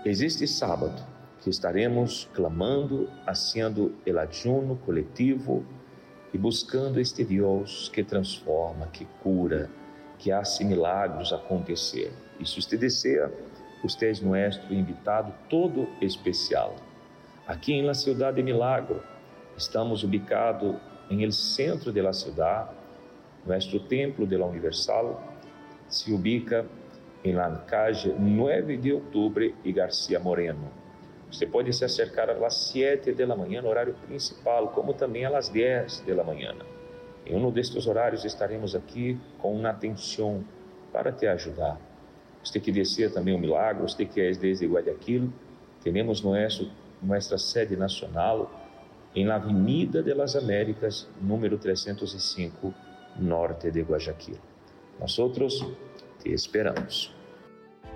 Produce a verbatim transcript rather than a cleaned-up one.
Existe sábado que estaremos clamando, haciendo el ayuno coletivo e buscando este Deus que transforma, que cura, que hace milagros acontecer. E se você deseja, você é nosso invitado todo especial. Aqui em la Ciudad de Milagro, estamos ubicados em el centro de la ciudad. Nuestro templo de la Universal se ubica em la calle nueve de outubro e García Moreno. Você pode se acercar às sete da manhã, no horário principal, como também às dez da manhã. Em um destes horários estaremos aqui com uma atenção para te ajudar. Você que deseja também um milagre, você que é desde Guayaquil, temos nosso, nossa sede nacional em la Avenida de las Américas, número trezentos e cinco, norte de Guayaquil. Nós outros te esperamos.